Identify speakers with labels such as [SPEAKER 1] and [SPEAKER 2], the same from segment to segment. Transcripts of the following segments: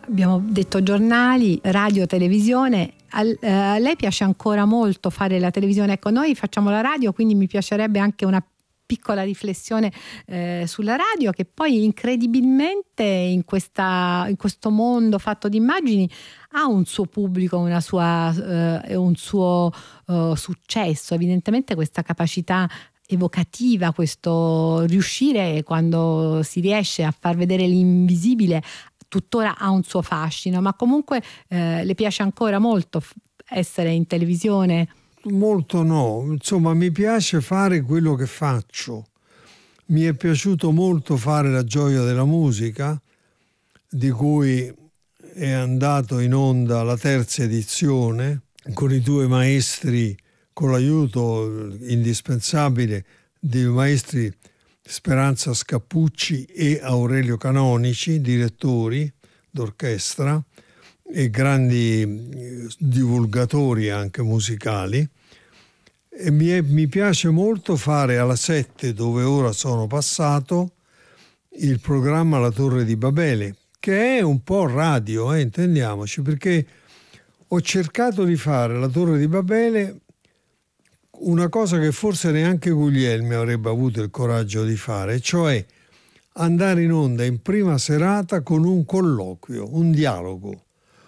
[SPEAKER 1] Abbiamo detto giornali, radio, televisione. A lei piace ancora molto fare la televisione? Ecco, noi facciamo la radio, quindi mi piacerebbe anche una piccola riflessione sulla radio, che poi incredibilmente in questo mondo fatto di immagini ha un suo pubblico, una sua, un suo successo. Evidentemente questa capacità evocativa, questo riuscire, quando si riesce a far vedere l'invisibile, tuttora ha un suo fascino. Ma comunque le piace ancora molto essere in televisione?
[SPEAKER 2] Molto no, insomma mi piace fare quello che faccio. Mi è piaciuto molto fare La gioia della musica, di cui è andato in onda la terza edizione, con i due maestri, con l'aiuto indispensabile dei maestri Speranza Scappucci e Aurelio Canonici, direttori d'orchestra e grandi divulgatori anche musicali. E mi piace molto fare alla 7, dove ora sono passato, il programma La Torre di Babele, che è un po' radio, intendiamoci, perché ho cercato di fare La Torre di Babele, una cosa che forse neanche Guglielmi avrebbe avuto il coraggio di fare, cioè andare in onda in prima serata con un colloquio, un dialogo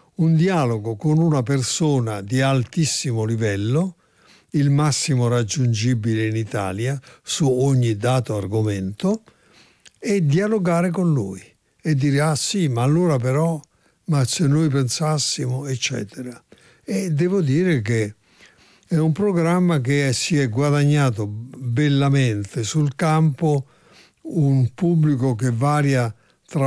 [SPEAKER 2] con una persona di altissimo livello, il massimo raggiungibile in Italia su ogni dato argomento, e dialogare con lui e dire ah sì, ma allora però, ma se noi pensassimo, eccetera. E devo dire che è un programma che si è guadagnato bellamente sul campo un pubblico che varia tra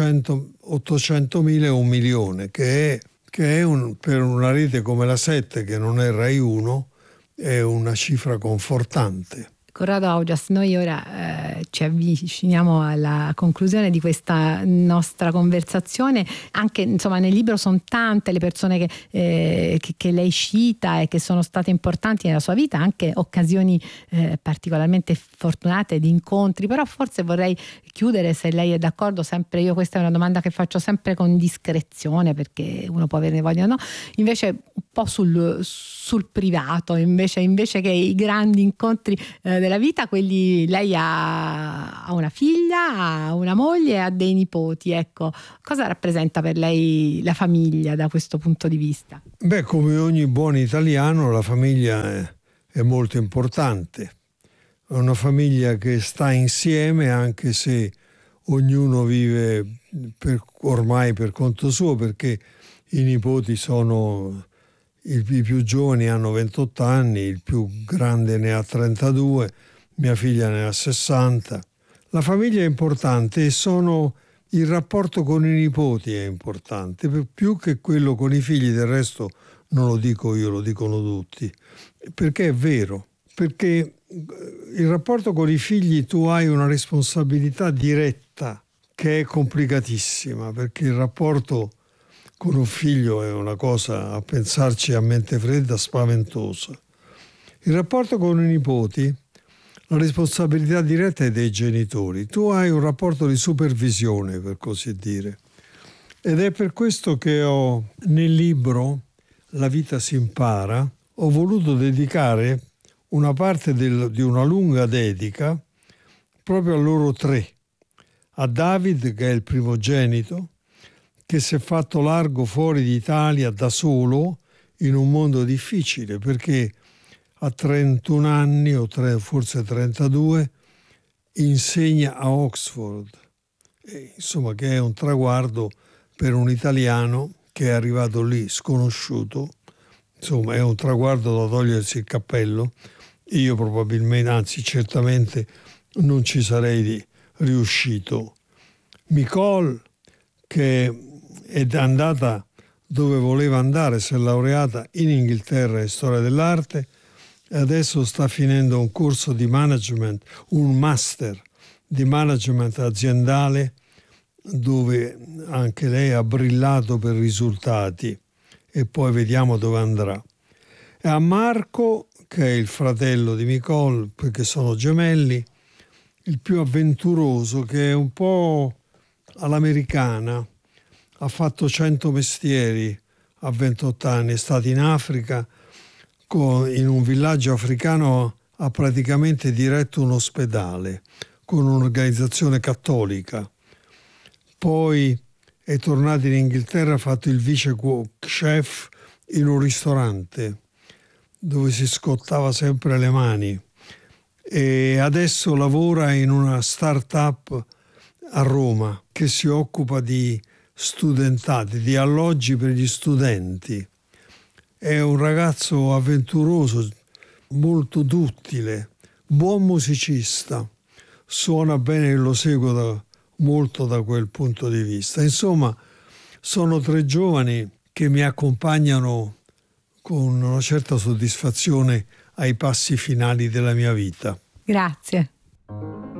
[SPEAKER 2] 800.000 e 1 milione, che è per una rete come la 7, che non è Rai 1, è una cifra confortante.
[SPEAKER 1] Corrado Augias, noi ora ci avviciniamo alla conclusione di questa nostra conversazione. Anche insomma nel libro sono tante le persone che lei cita e che sono state importanti nella sua vita, anche occasioni particolarmente fortunate di incontri. Però forse vorrei chiudere, se lei è d'accordo, sempre io, questa è una domanda che faccio sempre con discrezione, perché uno può averne voglia o no, invece un po' sul privato, invece che i grandi incontri della vita, quelli, lei ha una figlia, ha una moglie, ha dei nipoti. Ecco, cosa rappresenta per lei la famiglia da questo punto di vista?
[SPEAKER 2] Beh, come ogni buon italiano, la famiglia è molto importante. È una famiglia che sta insieme, anche se ognuno vive ormai per conto suo, perché i nipoti sono... I più giovani hanno 28 anni, il più grande ne ha 32, mia figlia ne ha 60. La famiglia è importante e il rapporto con i nipoti è importante, più che quello con i figli. Del resto non lo dico io, lo dicono tutti, perché è vero, perché il rapporto con i figli tu hai una responsabilità diretta che è complicatissima, perché il rapporto con un figlio è una cosa, a pensarci a mente fredda, spaventosa. Il rapporto con i nipoti, la responsabilità diretta è dei genitori. Tu hai un rapporto di supervisione, per così dire. Ed è per questo che nel libro La vita si impara, ho voluto dedicare una parte di una lunga dedica proprio a loro tre. A David, che è il primogenito, che si è fatto largo fuori d'Italia da solo in un mondo difficile, perché a 31 anni o forse 32 insegna a Oxford, insomma, che è un traguardo per un italiano che è arrivato lì sconosciuto. Insomma, è un traguardo da togliersi il cappello. Io probabilmente, anzi certamente, non ci sarei riuscito. Nicole, che è andata dove voleva andare, si è laureata in Inghilterra in storia dell'arte e adesso sta finendo un corso di management, un master di management aziendale, dove anche lei ha brillato per risultati, e poi vediamo dove andrà. E a Marco, che è il fratello di Nicole, perché sono gemelli, il più avventuroso, che è un po' all'americana, ha fatto 100 mestieri a 28 anni, è stato in Africa, in un villaggio africano ha praticamente diretto un ospedale con un'organizzazione cattolica. Poi è tornato in Inghilterra, ha fatto il vice chef in un ristorante dove si scottava sempre le mani, e adesso lavora in una start-up a Roma che si occupa di studentati, di alloggi per gli studenti. È un ragazzo avventuroso, molto duttile, buon musicista, suona bene e lo seguo molto da quel punto di vista. Insomma, sono 3 giovani che mi accompagnano con una certa soddisfazione ai passi finali della mia vita.
[SPEAKER 1] Grazie.